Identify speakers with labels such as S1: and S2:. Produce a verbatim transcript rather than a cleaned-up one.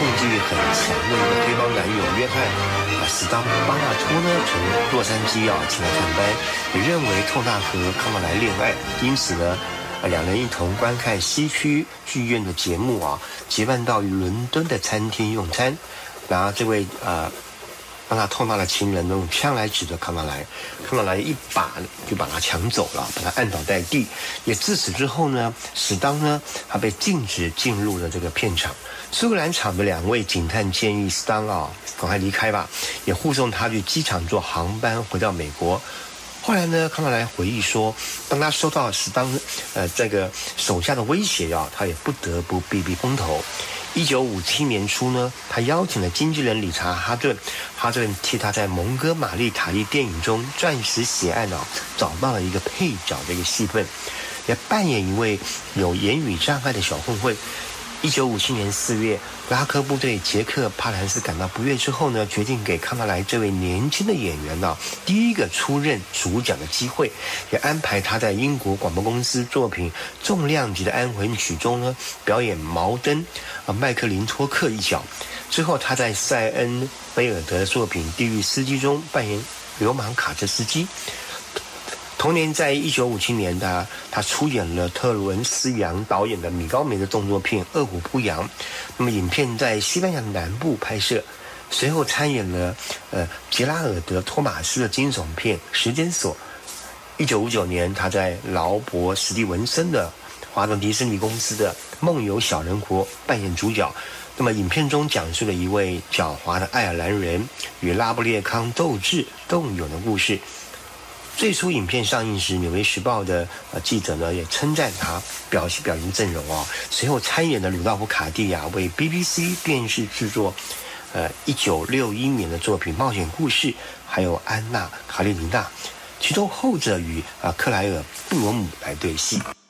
S1: 控制欲很强的一个黑帮男友约翰啊，史当巴纳托呢从洛杉矶啊请来上班，也认为透纳和康纳莱恋爱，因此呢，呃，两人一同观看西区剧院的节目啊，结伴到伦敦的餐厅用餐，然后这位呃。让他透纳的情人用枪来指着康纳莱，康纳莱一把就把他抢走了，把他按倒在地。也自此之后呢，史当呢，他被禁止进入了这个片场。苏格兰场的两位警探建议史当啊，赶快离开吧，也护送他去机场坐航班回到美国。后来呢，康纳莱回忆说，当他收到史当呃这个手下的威胁啊，他也不得不避避风头。一九五七年初呢，他邀请了经纪人理查哈顿，哈顿替他在蒙哥马利塔利电影中钻石血案啊找到了一个配角的一个戏份，也扮演一位有言语障碍的小混混。一九五七年四月，拉科部队杰克帕兰斯感到不悦之后呢，决定给康纳莱这位年轻的演员呢、啊、第一个出任主角的机会，也安排他在英国广播公司作品《重量级的安魂曲》中呢表演毛登啊麦克林托克一角。之后他在塞恩菲尔德的作品《地狱司机》中扮演流氓卡车司机。同年，在一九五七年，他他出演了特伦斯杨导演的米高梅的动作片《饿虎扑羊》。那么，影片在西班牙南部拍摄，随后参演了呃杰拉尔德·托马斯的惊悚片《时间锁》。一九五九年，他在劳勃·史蒂文森的华顿迪士尼公司的《梦游小人国》扮演主角。那么，影片中讲述了一位狡猾的爱尔兰人与拉布列康斗智斗勇的故事。最初影片上映时，《纽约时报》的呃记者呢也称赞他表表演阵容哦。随后参演的鲁道夫·卡蒂亚为 B B C 电视制作，呃一九六一年的作品《冒险故事》，还有《安娜·卡列尼娜》，其中后者与啊、呃、克莱尔·布罗姆来对戏。